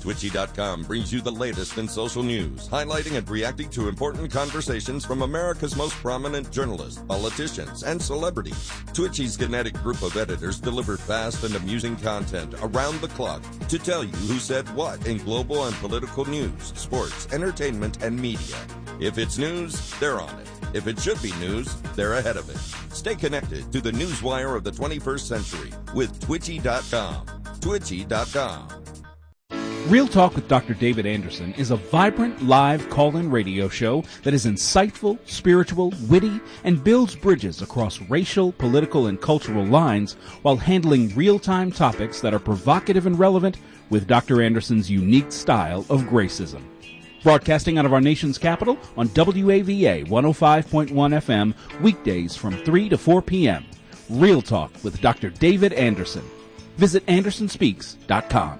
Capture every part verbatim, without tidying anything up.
Twitchy dot com brings you the latest in social news, highlighting and reacting to important conversations from America's most prominent journalists, politicians, and celebrities. Twitchy's kinetic group of editors deliver fast and amusing content around the clock to tell you who said what in global and political news, sports, entertainment, and media. If it's news, they're on it. If it should be news, they're ahead of it. Stay connected to the newswire of the twenty-first century with Twitchy dot com. Twitchy dot com. Real Talk with Doctor David Anderson is a vibrant live call-in radio show that is insightful, spiritual, witty, and builds bridges across racial, political, and cultural lines while handling real-time topics that are provocative and relevant with Doctor Anderson's unique style of gracism. Broadcasting out of our nation's capital on W A V A one oh five point one F M weekdays from three to four p.m. Real Talk with Doctor David Anderson. Visit anderson speaks dot com.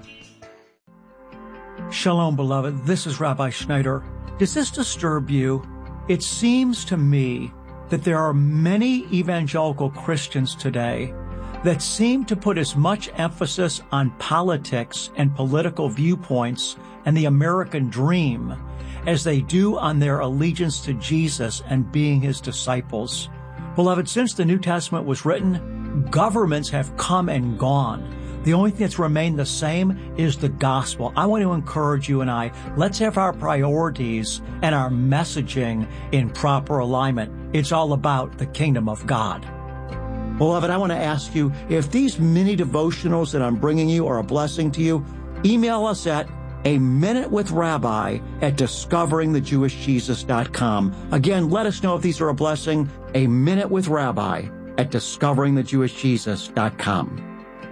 Shalom, beloved. This is Rabbi Schneider. Does this disturb you? It seems to me that there are many evangelical Christians today that seem to put as much emphasis on politics and political viewpoints and the American dream as they do on their allegiance to Jesus and being his disciples. Beloved, since the New Testament was written, governments have come and gone. The only thing that's remained the same is the gospel. I want to encourage you and I, let's have our priorities and our messaging in proper alignment. It's all about the kingdom of God. Beloved, I want to ask you, if these mini devotionals that I'm bringing you are a blessing to you, email us at a minute with rabbi at discovering the jewish jesus dot com. Again, let us know if these are a blessing. A minute with rabbi at discovering the jewish jesus dot com.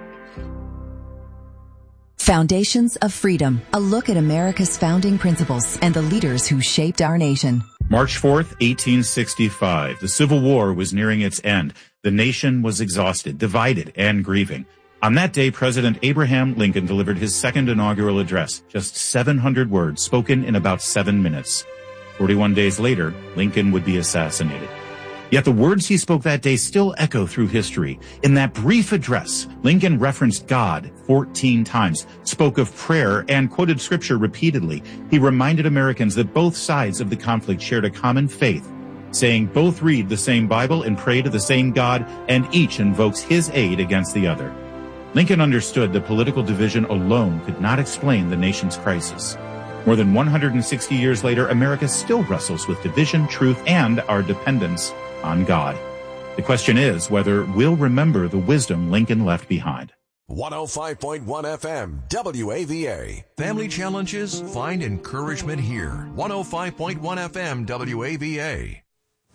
Foundations of Freedom, a look at America's founding principles and the leaders who shaped our nation. March fourth, eighteen sixty-five. The Civil War was nearing its end. The nation was exhausted, divided, and grieving. On that day, President Abraham Lincoln delivered his second inaugural address, just seven hundred words spoken in about seven minutes. forty-one days later, Lincoln would be assassinated. Yet the words he spoke that day still echo through history. In that brief address, Lincoln referenced God fourteen times, spoke of prayer, and quoted scripture repeatedly. He reminded Americans that both sides of the conflict shared a common faith, saying both read the same Bible and pray to the same God, and each invokes his aid against the other. Lincoln understood that political division alone could not explain the nation's crisis. More than one hundred sixty years later, America still wrestles with division, truth, and our dependence on God. The question is whether we'll remember the wisdom Lincoln left behind. one oh five point one F M, W A V A. Family challenges? Find encouragement here. one oh five point one F M, W A V A.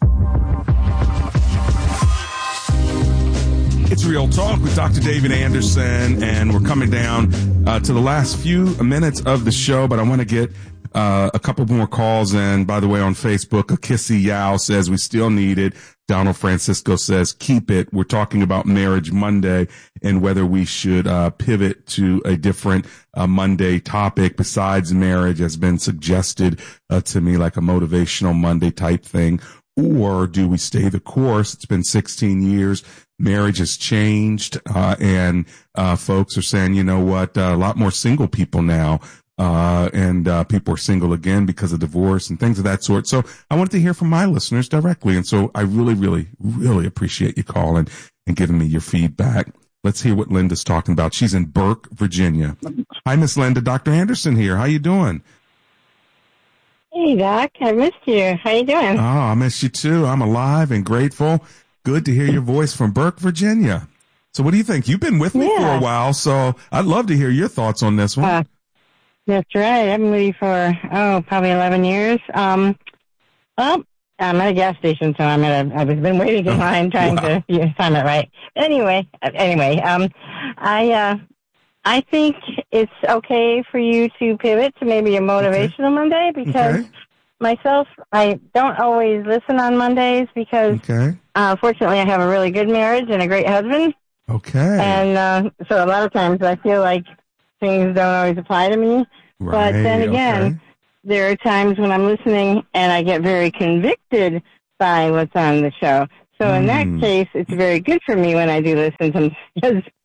It's Real Talk with Doctor David Anderson, and we're coming down uh, to the last few minutes of the show, but I want to get uh, a couple more calls in. By the way, on Facebook, Akissi Yao says we still need it. Donald Francisco says keep it. We're talking about Marriage Monday and whether we should uh, pivot to a different uh, Monday topic besides marriage, has been suggested uh, to me, like a motivational Monday type thing. Or do we stay the course? It's been sixteen years. Marriage has changed, uh, and uh, folks are saying, you know what, uh, a lot more single people now, uh, and uh, people are single again because of divorce and things of that sort. So I wanted to hear from my listeners directly, and so I really, really, really appreciate you calling and giving me your feedback. Let's hear what Linda's talking about. She's in Burke, Virginia. Hi, Miss Linda. Doctor Anderson here. How you doing? Hey, Doc. I missed you. How you doing? Oh, I missed you too. I'm alive and grateful. Good to hear your voice from Burke, Virginia. So what do you think? You've been with me yeah. for a while, so I'd love to hear your thoughts on this one. Uh, that's right. I've been with you for, oh, probably eleven years. Um, well, I'm at a gas station, so I'm at a, I've been waiting in line trying wow. to yeah, time it right. Anyway, anyway, um, I, uh, I think it's okay for you to pivot to maybe a motivational okay. Monday because okay. myself, I don't always listen on Mondays because, okay. uh, fortunately, I have a really good marriage and a great husband. Okay. And uh, so a lot of times I feel like things don't always apply to me. Right. But then again, okay. there are times when I'm listening and I get very convicted by what's on the show. So mm. in that case, it's very good for me when I do listen to because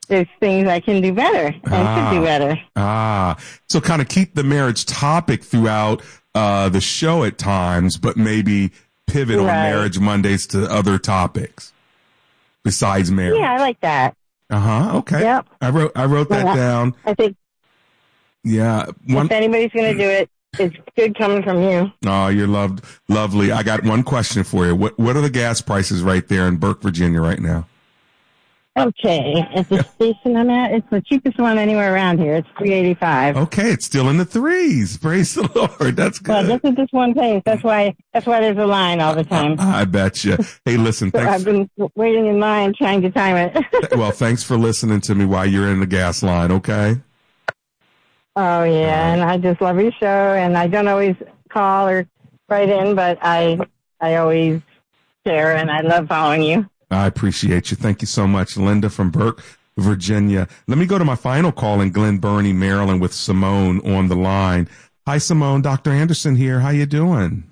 there's things I can do better and ah, could do better. Ah, so kind of keep the marriage topic throughout uh, the show at times, but maybe pivot right. on Marriage Mondays to other topics besides marriage. Yeah, I like that. Uh huh. Okay. Yep. I wrote I wrote that yeah. down. I think. Yeah. One, if anybody's going to do it, it's good coming from you. Oh, you're loved, lovely. I got one question for you. What What are the gas prices right there in Burke, Virginia, right now? Okay, at the station I'm at, it's the cheapest one anywhere around here. It's three eighty-five. Okay, it's still in the threes. Praise the Lord. That's good. Well, this is just one place. That's why. That's why there's a line all the time. I, I bet you. Hey, listen. So thanks. I've been waiting in line trying to time it. Well, thanks for listening to me while you're in the gas line. Okay. Oh yeah, right. And I just love your show, and I don't always call or write in, but I I always share, and I love following you. I appreciate you. Thank you so much, Linda from Burke, Virginia. Let me go to my final call in Glen Burnie, Maryland, with Simone on the line. Hi, Simone. Doctor Anderson here. How you doing?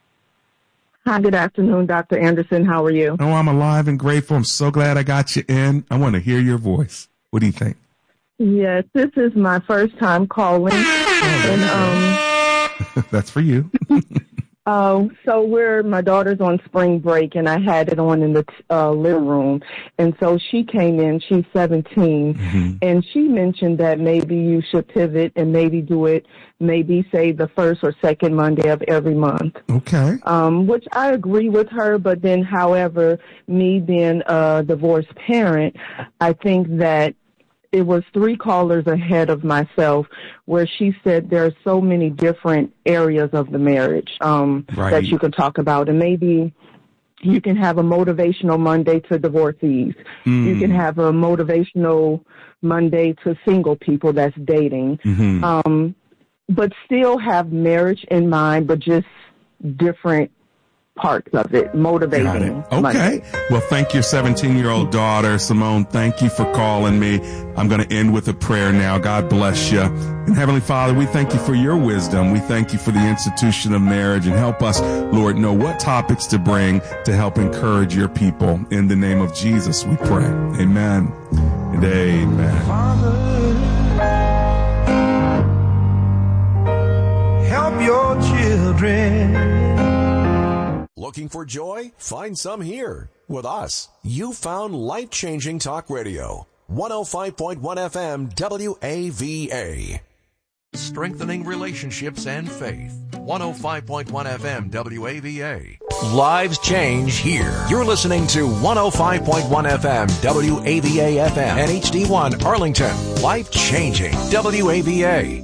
Hi, good afternoon, Doctor Anderson. How are you? Oh, I'm alive and grateful. I'm so glad I got you in. I want to hear your voice. What do you think? Yes, this is my first time calling. Oh, and um, that's for you. Uh, so we're, my daughter's on spring break, and I had it on in the uh, living room. And so she came in, she's seventeen, mm-hmm. and she mentioned that maybe you should pivot and maybe do it, maybe say the first or second Monday of every month. Okay. Um, which I agree with her, but then, however, me being a divorced parent, I think that it was three callers ahead of myself where she said there are so many different areas of the marriage um, right. that you can talk about. And maybe you can have a motivational Monday to divorcees. Mm. You can have a motivational Monday to single people that's dating. Mm-hmm. Um, but still have marriage in mind, but just different parts of it, motivating. It. Okay. Monday. Well, thank your seventeen-year-old daughter, Simone. Thank you for calling me. I'm going to end with a prayer now. God bless you. And Heavenly Father, we thank you for your wisdom. We thank you for the institution of marriage, and help us, Lord, know what topics to bring to help encourage your people. In the name of Jesus, we pray. Amen and amen. Father, help your children. Looking for joy? Find some here. With us, you found life-changing talk radio. one oh five point one F M W A V A. Strengthening relationships and faith. one oh five point one F M W A V A. Lives change here. You're listening to one oh five point one F M W A V A F M and H D one Arlington. Life-changing W A V A.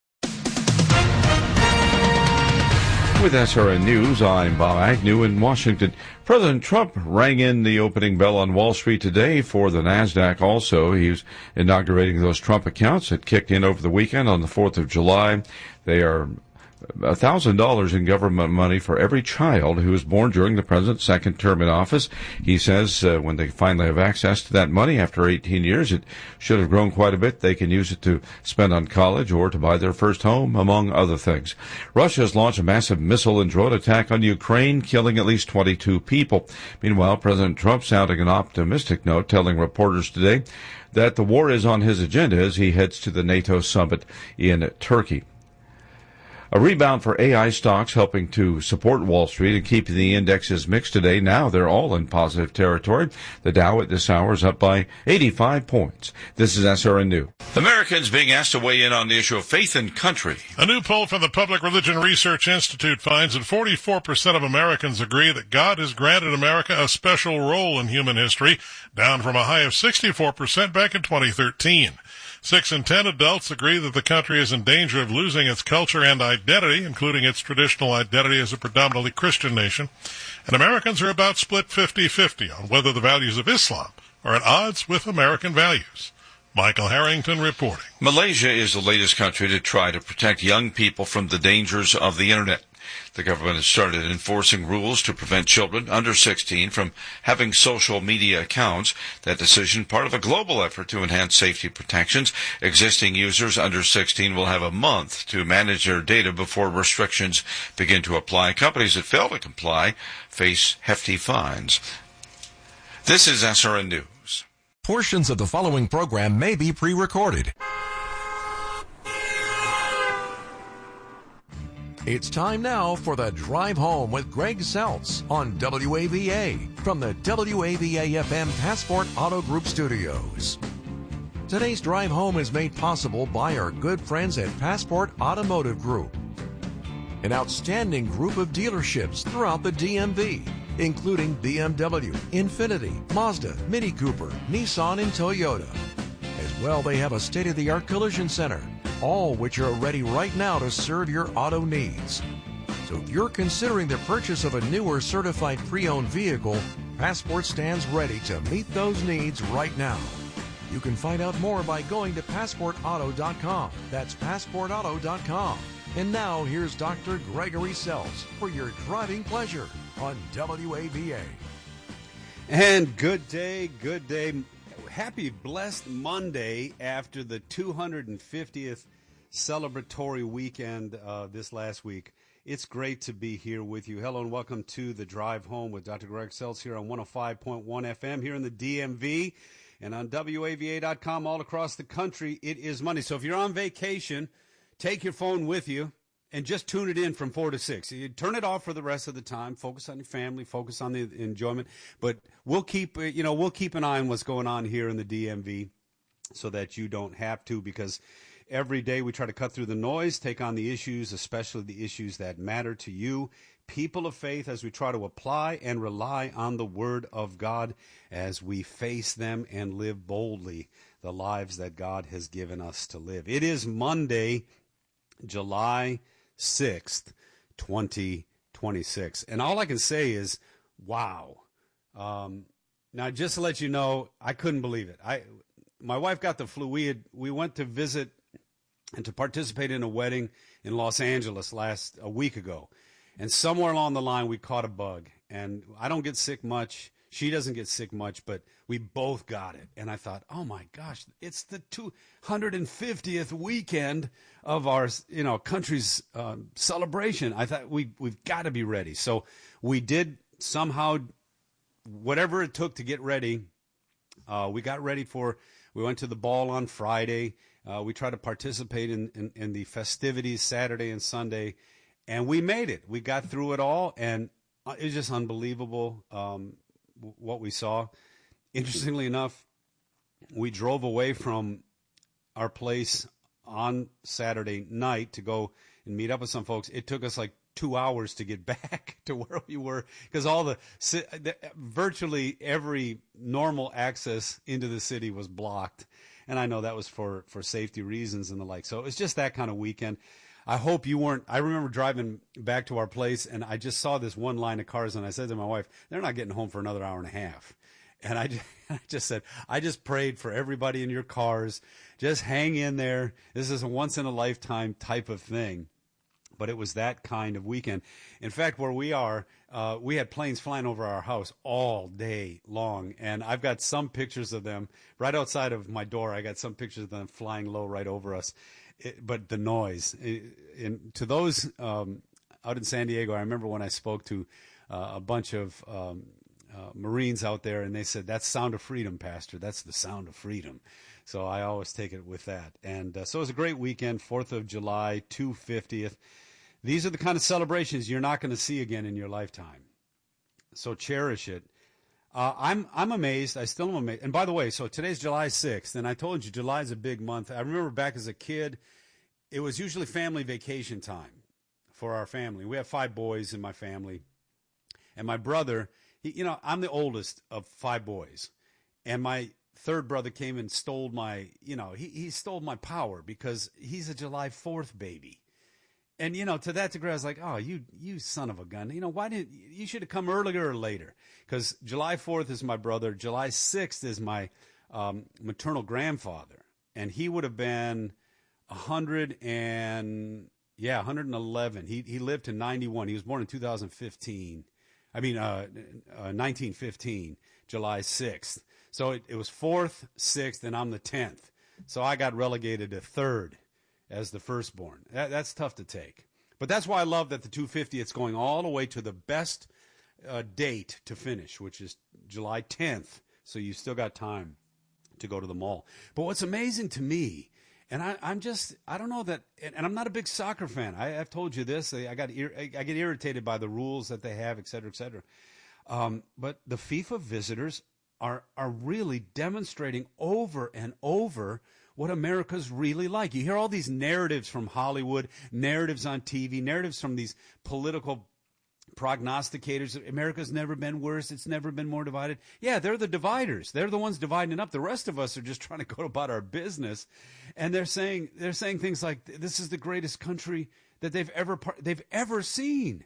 With S R N News, I'm Bob Agnew in Washington. President Trump rang in the opening bell on Wall Street today for the NASDAQ also. He's inaugurating those Trump accounts that kicked in over the weekend on the fourth of July. They are one thousand dollars in government money for every child who was born during the president's second term in office. He says uh, when they finally have access to that money after eighteen years, it should have grown quite a bit. They can use it to spend on college or to buy their first home, among other things. Russia has launched a massive missile and drone attack on Ukraine, killing at least twenty-two people. Meanwhile, President Trump sounding an optimistic note, telling reporters today that the war is on his agenda as he heads to the NATO summit in Turkey. A rebound for A I stocks helping to support Wall Street and keeping the indexes mixed today. Now they're all in positive territory. The Dow at this hour is up by eighty-five points. This is S R N News. Americans being asked to weigh in on the issue of faith and country. A new poll from the Public Religion Research Institute finds that forty-four percent of Americans agree that God has granted America a special role in human history, down from a high of sixty-four percent back in twenty thirteen. Six in ten adults agree that the country is in danger of losing its culture and identity, including its traditional identity as a predominantly Christian nation. And Americans are about split fifty-fifty on whether the values of Islam are at odds with American values. Michael Harrington reporting. Malaysia is the latest country to try to protect young people from the dangers of the Internet. The government has started enforcing rules to prevent children under sixteen from having social media accounts. That decision, part of a global effort to enhance safety protections. Existing users under sixteen will have a month to manage their data before restrictions begin to apply. Companies that fail to comply face hefty fines. This is S R N News. Portions of the following program may be pre-recorded. It's time now for the Drive Home with Greg Seltz on W A V A from the W A V A F M Passport Auto Group studios. Today's Drive Home is made possible by our good friends at Passport Automotive Group, an outstanding group of dealerships throughout the D M V, including B M W, Infiniti, Mazda, Mini Cooper, Nissan, and Toyota. As well, they have a state-of-the-art collision center, all which are ready right now to serve your auto needs. So if you're considering the purchase of a new or certified pre-owned vehicle, Passport stands ready to meet those needs right now. You can find out more by going to passport auto dot com. That's passport auto dot com. And now here's Doctor Gregory Seltz for your driving pleasure on W A V A. And good day, good day. Happy blessed Monday after the two hundred fiftieth celebratory weekend uh, this last week. It's great to be here with you. Hello and welcome to the Drive Home with Doctor Greg Seltz here on one oh five point one F M here in the D M V and on W A V A dot com all across the country. It is Monday. So if you're on vacation, take your phone with you and just tune it in from four to six. You turn it off for the rest of the time. Focus on your family. Focus on the enjoyment. But we'll keep, you know, we'll keep an eye on what's going on here in the D M V so that you don't have to, because every day we try to cut through the noise, take on the issues, especially the issues that matter to you, people of faith, as we try to apply and rely on the Word of God as we face them and live boldly the lives that God has given us to live. It is Monday, July sixth, twenty twenty-six. And all I can say is, wow. Um, now, just to let you know, I couldn't believe it. I, my wife got the flu. We had, we went to visit and to participate in a wedding in Los Angeles last a week ago. And somewhere along the line, we caught a bug. And I don't get sick much. She doesn't get sick much, but we both got it. And I thought, oh my gosh, it's the two hundred fiftieth weekend of our, you know, country's uh, celebration. I thought we, we've got to be ready. So we did somehow, whatever it took to get ready. Uh, we got ready for, we went to the ball on Friday. Uh, we tried to participate in, in, in the festivities Saturday and Sunday, and we made it. We got through it all, and it was just unbelievable um, w- what we saw. Interestingly enough, we drove away from our place on Saturday night to go and meet up with some folks. It took us like two hours to get back to where we were, because all the, the virtually every normal access into the city was blocked. And I know that was for, for safety reasons and the like. So it was just that kind of weekend. I hope you weren't. I remember driving back to our place, and I just saw this one line of cars, and I said to my wife, they're not getting home for another hour and a half. And I just, I just said, I just prayed for everybody in your cars. Just hang in there. This is a once-in-a-lifetime type of thing. But it was that kind of weekend. In fact, where we are, uh, we had planes flying over our house all day long. And I've got some pictures of them right outside of my door. I got some pictures of them flying low right over us. It, but the noise. It, and to those um, out in San Diego, I remember when I spoke to uh, a bunch of um, uh, Marines out there, and they said, that's sound of freedom, Pastor. That's the sound of freedom. So I always take it with that. And uh, so it was a great weekend, fourth of July, two hundred fiftieth. These are the kind of celebrations you're not going to see again in your lifetime. So cherish it. Uh, I'm I'm amazed. I still am amazed. And by the way, so today's July sixth, and I told you July is a big month. I remember back as a kid, it was usually family vacation time for our family. We have five boys in my family. And my brother, he, you know, I'm the oldest of five boys. And my third brother came and stole my, you know, he, he stole my power because he's a July fourth baby. And, you know, to that degree, I was like, oh, you you son of a gun. You know, why didn't you should have come earlier or later? Because July fourth is my brother. July sixth is my um, maternal grandfather. And he would have been one hundred and, yeah, one hundred eleven. He he lived to ninety-one. He was born in two thousand fifteen. I mean, uh, uh, nineteen fifteen, July sixth. So it, it was fourth, sixth, and I'm the tenth. So I got relegated to third as the firstborn. That, that's tough to take. But that's why I love that the two hundred fiftieth is going all the way to the best uh, date to finish, which is July tenth. So you still got time. to go to the mall. But what's amazing to me, and I, I'm just, I don't know that, and, and I'm not a big soccer fan. I, I've told you this. I, I got, I get irritated by the rules that they have, et cetera, et cetera. Um, but the FIFA visitors are are really demonstrating over and over what America's really like. You hear all these narratives from Hollywood, narratives on T V, narratives from these political prognosticators. America's never been worse. It's never been more divided. Yeah, they're the dividers. They're the ones dividing up. The rest of us are just trying to go about our business. And they're saying they're saying things like, this is the greatest country that they've ever they've ever seen.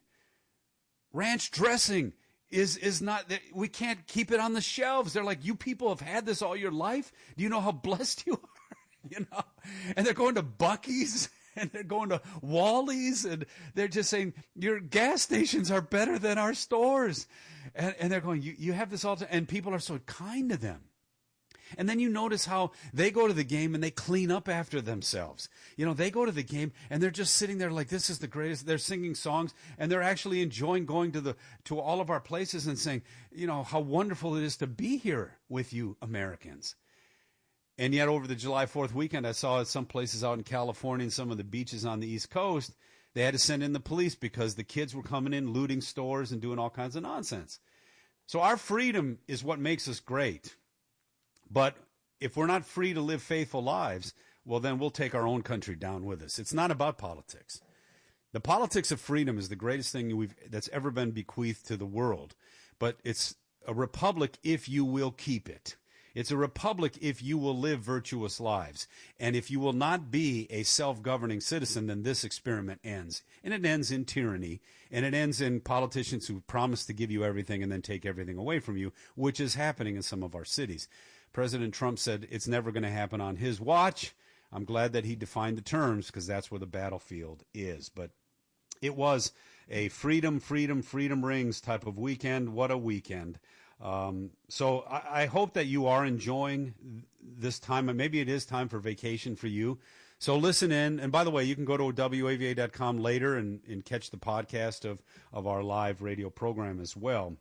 Ranch dressing is is not, we can't keep it on the shelves. They're like, you people have had this all your life? Do you know how blessed you are? You know? And they're going to Buc-ee's and they're going to Wally's and they're just saying, your gas stations are better than our stores. And, and they're going, you, you have this all time, and people are so kind to them. And then you notice how they go to the game and they clean up after themselves. You know, they go to the game and they're just sitting there like, this is the greatest. They're singing songs and they're actually enjoying going to the to all of our places and saying, you know, how wonderful it is to be here with you Americans. And yet over the July fourth weekend, I saw at some places out in California and some of the beaches on the East Coast, they had to send in the police because the kids were coming in, looting stores and doing all kinds of nonsense. So our freedom is what makes us great. But if we're not free to live faithful lives, well, then we'll take our own country down with us. It's not about politics. The politics of freedom is the greatest thing we've, that's ever been bequeathed to the world. But it's a republic if you will keep it. It's a republic if you will live virtuous lives. And if you will not be a self-governing citizen, then this experiment ends. And it ends in tyranny. And it ends in politicians who promise to give you everything and then take everything away from you, which is happening in some of our cities. President Trump said it's never going to happen on his watch. I'm glad that he defined the terms because that's where the battlefield is. But it was a freedom, freedom, freedom rings type of weekend. What a weekend. Um, so I, I hope that you are enjoying this time. And maybe it is time for vacation for you. So listen in. And by the way, you can go to W A V A dot com later and, and catch the podcast of, of our live radio program as well.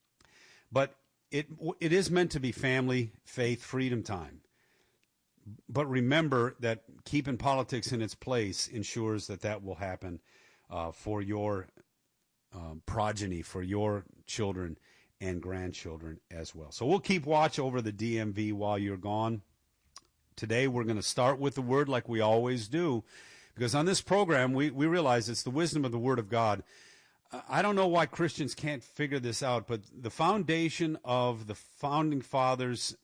But It it is meant to be family, faith, freedom time. But remember that keeping politics in its place ensures that that will happen uh, for your um, progeny, for your children and grandchildren as well. So we'll keep watch over the D M V while you're gone. Today we're going to start with the Word like we always do, because on this program we, we realize it's the wisdom of the Word of God. I don't know why Christians can't figure this out, but the foundation of the Founding Fathers'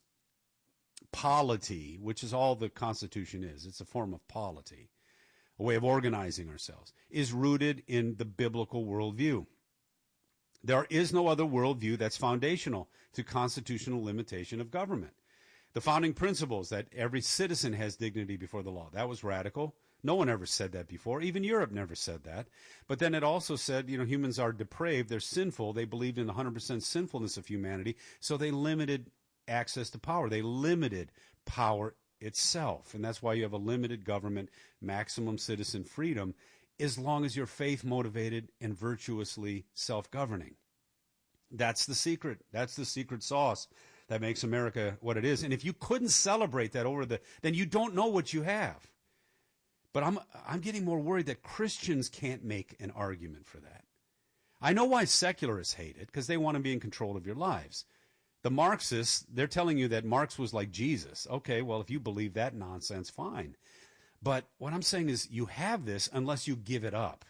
polity, which is all the Constitution is, it's a form of polity, a way of organizing ourselves, is rooted in the biblical worldview. There is no other worldview that's foundational to constitutional limitation of government. The founding principles that every citizen has dignity before the law, that was radical. No one ever said that before. Even Europe never said that. But then it also said, you know, humans are depraved. They're sinful. They believed in one hundred percent sinfulness of humanity. So they limited access to power. They limited power itself. And that's why you have a limited government, maximum citizen freedom, as long as you're faith motivated and virtuously self-governing. That's the secret. That's the secret sauce that makes America what it is. And if you couldn't celebrate that over the, then you don't know what you have. But I'm I'm getting more worried that Christians can't make an argument for that. I know why secularists hate it, because they want to be in control of your lives. The Marxists, they're telling you that Marx was like Jesus. Okay, well, if you believe that nonsense, fine. But what I'm saying is you have this unless you give it up.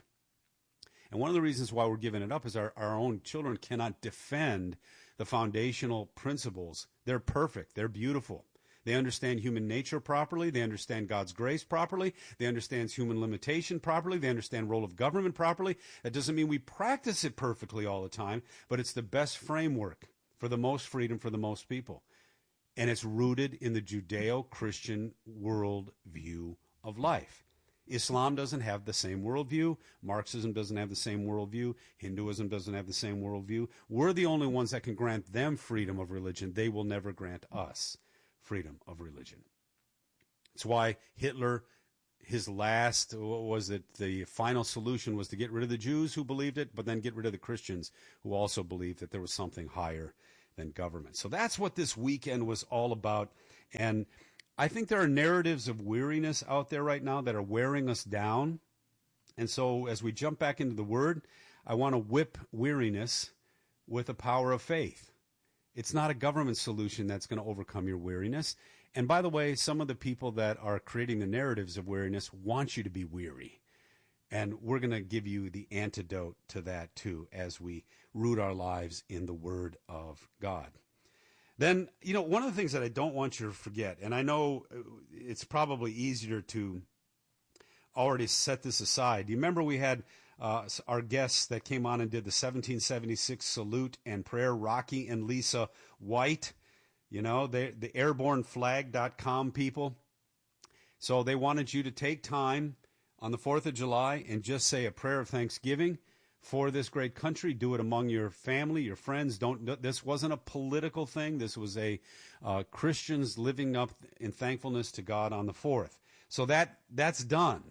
And one of the reasons why we're giving it up is our, our own children cannot defend the foundational principles. They're perfect. They're beautiful. They understand human nature properly. They understand God's grace properly. They understand human limitation properly. They understand role of government properly. That doesn't mean we practice it perfectly all the time, but it's the best framework for the most freedom for the most people. And it's rooted in the Judeo-Christian worldview of life. Islam doesn't have the same worldview. Marxism doesn't have the same worldview. Hinduism doesn't have the same worldview. We're the only ones that can grant them freedom of religion. They will never grant us freedom of religion. It's why Hitler, his last, what was it, the final solution was to get rid of the Jews who believed it, but then get rid of the Christians who also believed that there was something higher than government. So that's what this weekend was all about. And I think there are narratives of weariness out there right now that are wearing us down. And so as we jump back into the Word, I want to whip weariness with the power of faith. It's not a government solution that's going to overcome your weariness. And by the way, some of the people that are creating the narratives of weariness want you to be weary. And we're going to give you the antidote to that too as we root our lives in the Word of God. Then, you know, one of the things that I don't want you to forget, and I know it's probably easier to already set this aside. Do you remember we had uh, our guests that came on and did the seventeen seventy-six salute and prayer, Rocky and Lisa White, you know, they, the airborne flag dot com people. So they wanted you to take time on the fourth of July and just say a prayer of thanksgiving for this great country. Do it among your family, your friends. Don't. This wasn't a political thing. This was a uh, Christians living up in thankfulness to God on the fourth. So that that's done.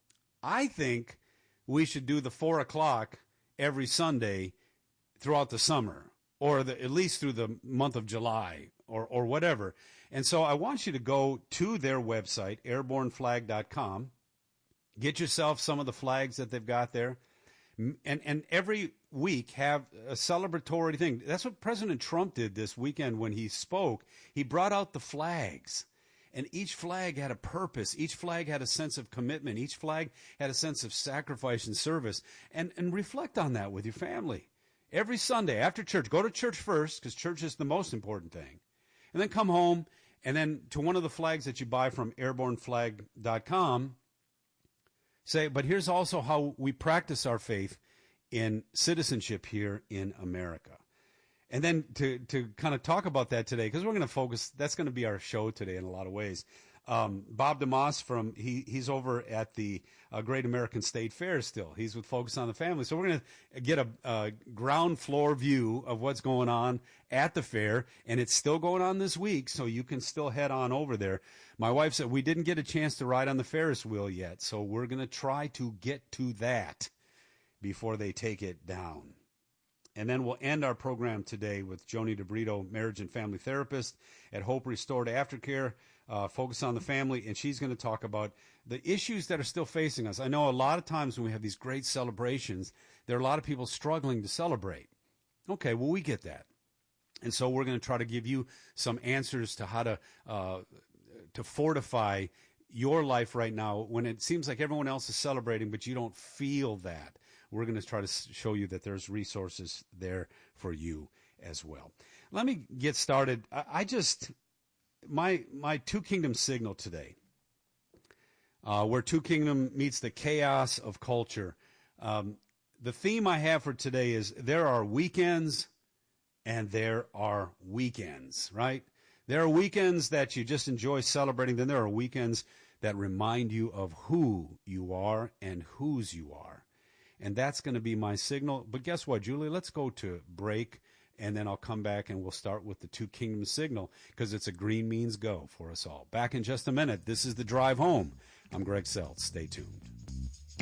I think we should do the four o'clock every Sunday throughout the summer, or the, at least through the month of July, or or whatever. And so I want you to go to their website, airborne flag dot com. Get yourself some of the flags that they've got there. And and every week have a celebratory thing. That's what President Trump did this weekend when he spoke. He brought out the flags. And each flag had a purpose. Each flag had a sense of commitment. Each flag had a sense of sacrifice and service. And, and reflect on that with your family. Every Sunday after church, go to church first, because church is the most important thing. And then come home, and then to one of the flags that you buy from airborne flag dot com, say, but here's also how we practice our faith in citizenship here in America. And then to, to kind of talk about that today, because we're going to focus, that's going to be our show today in a lot of ways. Um, Bob DeMoss from, he, he's over at the uh, Great American State Fair still. He's with Focus on the Family. So we're going to get a, a ground floor view of what's going on at the fair. And it's still going on this week, so you can still head on over there. My wife said we didn't get a chance to ride on the Ferris wheel yet, so we're going to try to get to that before they take it down. And then we'll end our program today with Joni DeBrito, marriage and family therapist at Hope Restored Aftercare, uh, Focus on the Family, and she's going to talk about the issues that are still facing us. I know a lot of times when we have these great celebrations, there are a lot of people struggling to celebrate. Okay, well, we get that. And so we're going to try to give you some answers to how to uh, to fortify your life right now when it seems like everyone else is celebrating, but you don't feel that. We're going to try to show you that there's resources there for you as well. Let me get started. I, I just, my my Two Kingdom signal today, uh, where Two Kingdom meets the chaos of culture. Um, the theme I have for today is there are weekends and there are weekends, right? There are weekends that you just enjoy celebrating. Then there are weekends that remind you of who you are and whose you are. And that's going to be my signal. But guess what, Julie? Let's go to break, and then I'll come back and we'll start with the Two Kingdom signal, because it's a green means go for us all. Back in just a minute. This is The Drive Home. I'm Greg Seltz. Stay tuned.